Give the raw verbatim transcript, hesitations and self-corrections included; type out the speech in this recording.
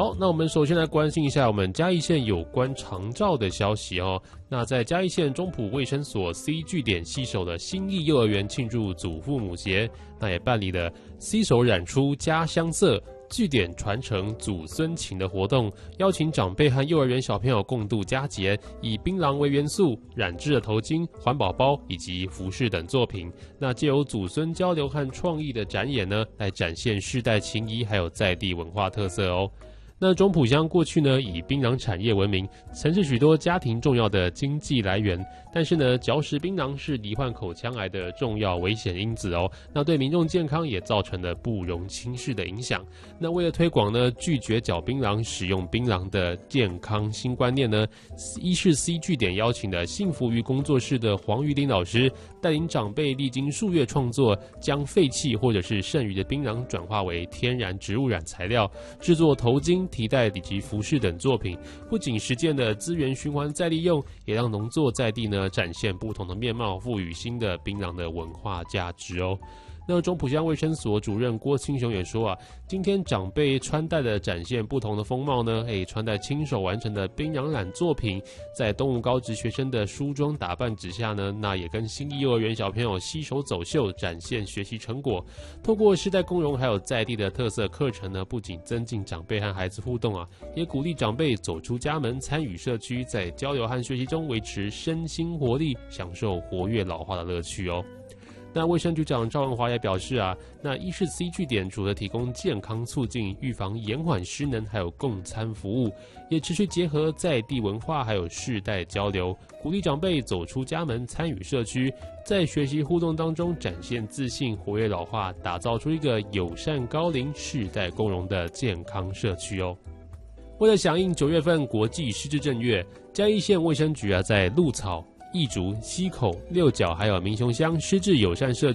好，那我们首先来关心一下我们嘉义县有关长照的消息哦。那在嘉义县中埔卫生所 C 据点携手的新义幼儿园庆祝祖父母节，那也办理了携手染出家乡色，据点传承祖孙情的活动，邀请长辈和幼儿园小朋友共度佳节，以槟榔为元素，染制的头巾、环保包以及服饰等作品。那藉由祖孙交流和创意的展演呢，来展现世代情谊还有在地文化特色哦。那中埔乡过去呢以槟榔产业闻名，曾是许多家庭重要的经济来源。但是呢，嚼食槟榔是罹患口腔癌的重要危险因子哦。那对民众健康也造成了不容轻视的影响。那为了推广呢拒绝嚼槟榔、使用槟榔的健康新观念呢，医事 C 据点邀请了幸福鱼工作室的黄玉玲老师，带领长辈历经数月创作，将废弃或者是剩余的槟榔转化为天然植物染材料，制作头巾、提袋以及服饰等作品，不仅实践了资源循环再利用，也让农作在地呢展现不同的面貌，赋予新的槟榔的文化价值哦。那中埔乡卫生所主任郭清雄也说啊，今天长辈穿戴的展现不同的风貌呢，诶，穿戴亲手完成的槟榔染作品，在东吴高职学生的梳妆打扮之下呢，那也跟新义幼儿园小朋友携手走秀，展现学习成果。透过世代共融还有在地的特色课程呢，不仅增进长辈和孩子互动啊，也鼓励长辈走出家门，参与社区，在交流和学习中维持身心活力，享受活跃老化的乐趣哦。那卫生局长赵文华也表示啊，那医事 C 据点除了提供健康促进、预防延缓失能，还有共餐服务，也持续结合在地文化还有世代交流，鼓励长辈走出家门，参与社区，在学习互动当中展现自信，活跃老化，打造出一个友善高龄、世代共融的健康社区哦。为了响应九月份国际失智症月，嘉义县卫生局啊，在鹿草、义竹、溪口、六角还有民雄乡失智友善社